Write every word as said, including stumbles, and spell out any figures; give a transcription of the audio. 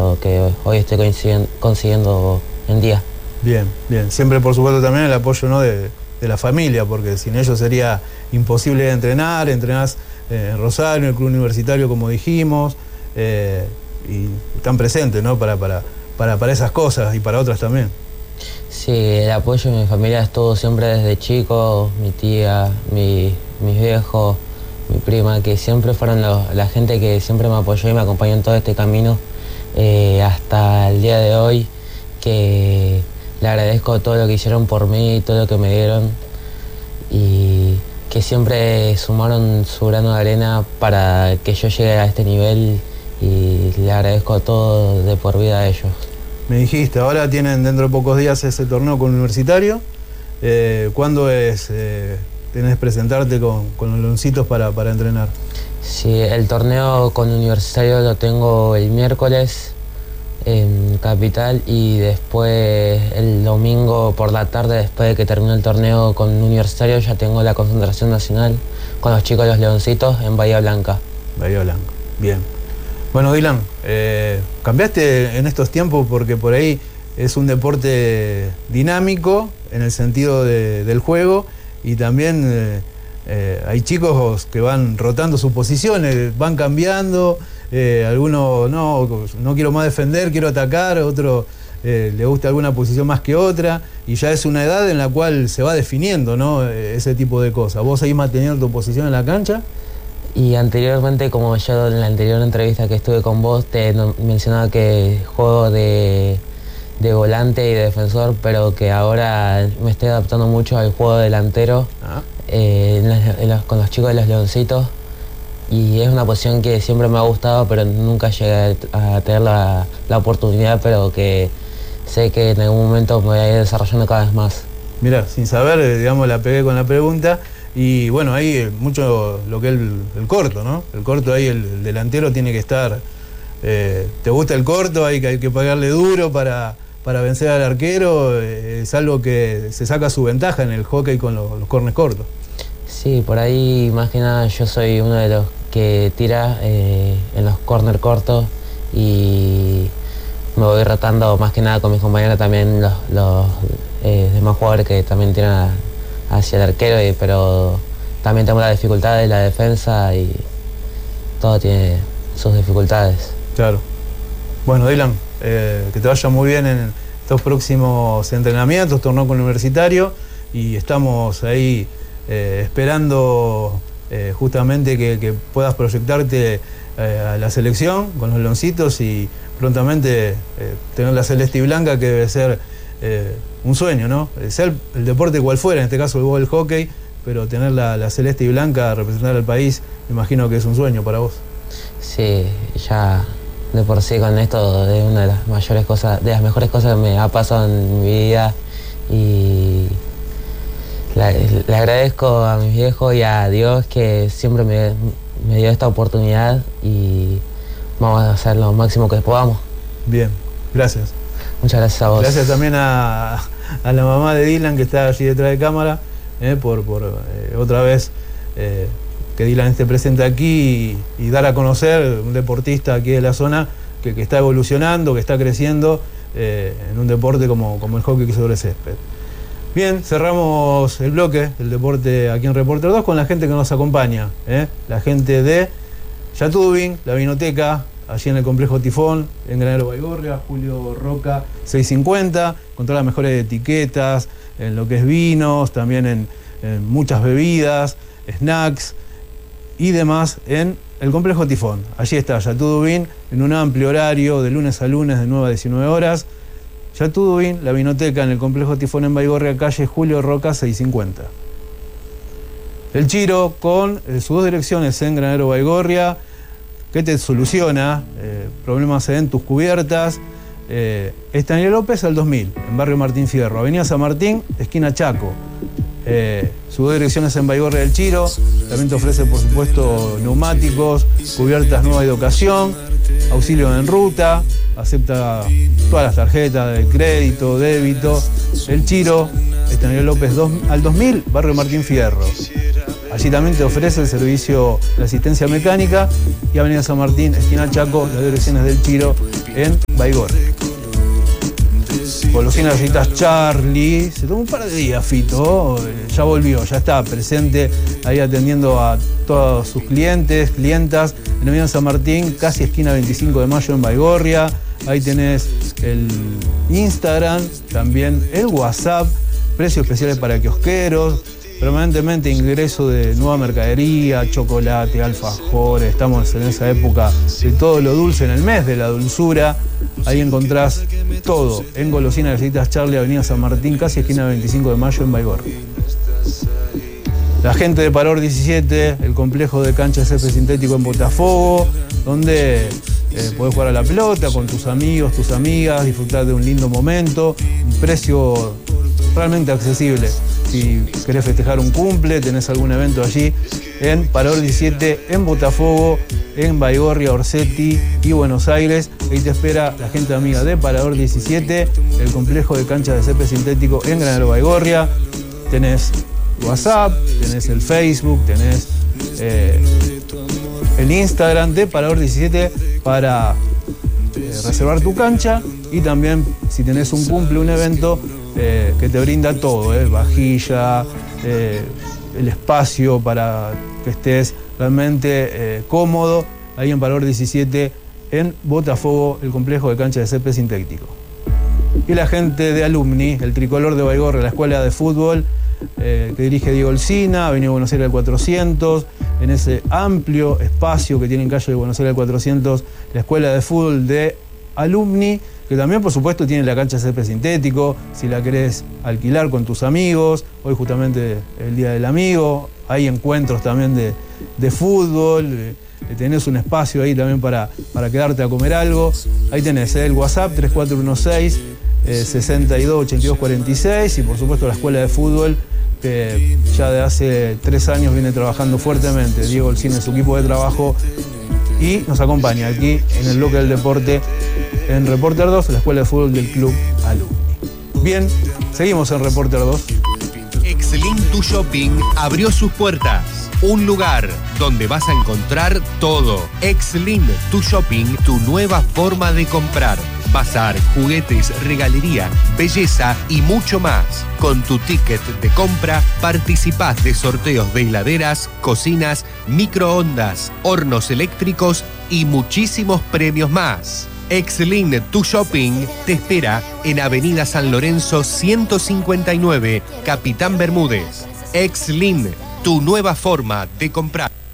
lo que hoy estoy consiguiendo en día. Bien, bien. Siempre, por supuesto, también el apoyo, ¿no?, de, de la familia, porque sin ellos sería imposible entrenar. Entrenás eh, en Rosario, en el club universitario, como dijimos, eh, y están presentes, ¿no?, para, para, para, para esas cosas y para otras también. Sí, el apoyo de mi familia estuvo siempre desde chico, mi tía, mi, mis viejos, mi prima, que siempre fueron los, la gente que siempre me apoyó y me acompañó en todo este camino eh, hasta el día de hoy, que le agradezco todo lo que hicieron por mí, todo lo que me dieron y que siempre sumaron su grano de arena para que yo llegue a este nivel, y le agradezco todo de por vida a ellos. Me dijiste, ahora tienen dentro de pocos días ese torneo con Universitario. Eh, ¿Cuándo es? Eh, ¿Tenés que presentarte con, con los leoncitos para, para entrenar? Sí, el torneo con Universitario lo tengo el miércoles en Capital, y después el domingo por la tarde, después de que termine el torneo con Universitario, ya tengo la concentración nacional con los chicos de los leoncitos en Bahía Blanca. Bahía Blanca, bien. Bueno, Dylan, eh, cambiaste en estos tiempos porque por ahí es un deporte dinámico en el sentido de, del juego, y también eh, eh, hay chicos que van rotando sus posiciones, van cambiando, eh, algunos no, no quiero más defender, quiero atacar, otro eh, le gusta alguna posición más que otra, y ya es una edad en la cual se va definiendo, ¿no?, ese tipo de cosas. ¿Vos seguís manteniendo tu posición en la cancha? Y anteriormente, como yo en la anterior entrevista que estuve con vos, te mencionaba que juego de, de volante y de defensor, pero que ahora me estoy adaptando mucho al juego delantero ah. eh, en los, en los, con los chicos de los leoncitos, y es una posición que siempre me ha gustado, pero nunca llegué a tener la, la oportunidad, pero que sé que en algún momento me voy a ir desarrollando cada vez más. Mira, sin saber, digamos, la pegué con la pregunta. Y bueno, ahí mucho lo que es el, el corto, ¿no? El corto ahí, el, el delantero tiene que estar... Eh, ¿te gusta el corto? Hay que, hay que pagarle duro para, para vencer al arquero. Eh, es algo que se saca su ventaja en el hockey con los, los corners cortos. Sí, por ahí más que nada yo soy uno de los que tira eh, en los corners cortos, y me voy rotando más que nada con mis compañeros también, los, los eh, demás jugadores que también tiran hacia el arquero, y, pero también tengo las dificultades de la defensa, y todo tiene sus dificultades. Claro. Bueno, Dylan, eh, que te vaya muy bien en estos próximos entrenamientos, torneo con Universitario, y estamos ahí eh, esperando eh, justamente que, que puedas proyectarte eh, a la selección con los leoncitos, y prontamente eh, tener la celeste y blanca, que debe ser eh, un sueño, ¿no? Sea el, el deporte cual fuera, en este caso el, el hockey, pero tener la, la celeste y blanca, representar al país, me imagino que es un sueño para vos. Sí, ya de por sí con esto es una de las mayores cosas, de las mejores cosas que me ha pasado en mi vida, y le, le agradezco a mis viejos y a Dios que siempre me, me dio esta oportunidad, y vamos a hacer lo máximo que podamos. Bien, gracias. Muchas gracias a vos. Gracias también a, a la mamá de Dylan, que está allí detrás de cámara, eh, por, por eh, otra vez eh, que Dylan esté presente aquí, y, y dar a conocer un deportista aquí de la zona que, que está evolucionando, que está creciendo eh, en un deporte como, como el hockey sobre césped. Bien, cerramos el bloque del deporte aquí en Reporter dos con la gente que nos acompaña, eh, la gente de Yatudubin, la vinoteca, allí en el complejo Tifón, en Granero Baigorria, Julio Roca seiscientos cincuenta, con todas las mejores etiquetas, en lo que es vinos, también en, en muchas bebidas, snacks y demás, en el complejo Tifón. Allí está Yatudubin, en un amplio horario, de lunes a lunes, de nueve a diecinueve horas. Yatudubin, la vinoteca, en el complejo Tifón en Baigorria, calle Julio Roca seiscientos cincuenta. El Chiro, con eh, sus dos direcciones en Granero Baigorria, que te soluciona eh, problemas en tus cubiertas. Eh, Estaño López al dos mil, en barrio Martín Fierro, avenida San Martín, esquina Chaco. Eh, sus dos direcciones en Baigorria del Chiro. También te ofrece, por supuesto, neumáticos, cubiertas nueva y de ocasión, auxilio en ruta, acepta todas las tarjetas de crédito, débito. El Chiro, Estaño López dos, al dos mil, barrio Martín Fierro. Allí también te ofrece el servicio de asistencia mecánica y Avenida San Martín, esquina Chaco, las direcciones del Chiro en Baigorria. Golosinas Galletitas Charlie, se tomó un par de días, Fito, ya volvió, ya está presente ahí atendiendo a todos sus clientes, clientas, en Avenida San Martín, casi esquina veinticinco de mayo en Baigorria. Ahí tenés el Instagram, también el WhatsApp, precios especiales para kiosqueros, permanentemente ingreso de nueva mercadería, chocolate, alfajores. Estamos en esa época de todo lo dulce, en el mes de la dulzura. Ahí encontrás todo en Golosinas Galletitas Charlie, Avenida San Martín, casi esquina veinticinco de mayo en Baigorria. La gente de Parador diecisiete, el complejo de cancha de césped sintético en Botafogo, donde eh, podés jugar a la pelota con tus amigos, tus amigas, disfrutar de un lindo momento, un precio realmente accesible. Si querés festejar un cumple, tenés algún evento allí en Parador diecisiete, en Botafogo, en Baigorria, Orsetti y Buenos Aires. Ahí te espera la gente amiga de Parador diecisiete, el complejo de cancha de césped sintético en Granadero Baigorria. Tenés WhatsApp, tenés el Facebook, tenés eh, el Instagram de Parador diecisiete para eh, reservar tu cancha, y también si tenés un cumple, un evento eh, que te brinda todo, eh, vajilla, eh, el espacio para que estés realmente eh, cómodo, ahí en Parador diecisiete en Botafogo, el complejo de cancha de césped sintético. Y la gente de Alumni, el tricolor de Baigorria, la escuela de fútbol eh, que dirige Diego Olcina, Avenida Buenos Aires al cuatrocientos, en ese amplio espacio que tiene en calle de Buenos Aires al cuatrocientos, la escuela de fútbol de Alumni, que también por supuesto tiene la cancha de césped sintético, si la querés alquilar con tus amigos. Hoy justamente el Día del Amigo, hay encuentros también de, de fútbol, eh, tenés un espacio ahí también para, para quedarte a comer algo. Ahí tenés eh, el WhatsApp tres cuatro uno seis, sesenta y dos ochenta y dos cuarenta y seis, y por supuesto la escuela de fútbol que ya de hace tres años viene trabajando fuertemente. Diego Olcina y su equipo de trabajo, y nos acompaña aquí en el bloque del deporte en Reporter dos, la escuela de fútbol del Club Alumni. Bien, seguimos en Reporter dos. Exlink Tu Shopping abrió sus puertas. Un lugar donde vas a encontrar todo. Exlink Tu Shopping, tu nueva forma de comprar. Bazar, juguetes, regalería, belleza y mucho más. Con tu ticket de compra participás de sorteos de heladeras, cocinas, microondas, hornos eléctricos y muchísimos premios más. Exlink Tu Shopping te espera en Avenida San Lorenzo ciento cincuenta y nueve, Capitán Bermúdez. Exlink, tu nueva forma de comprar.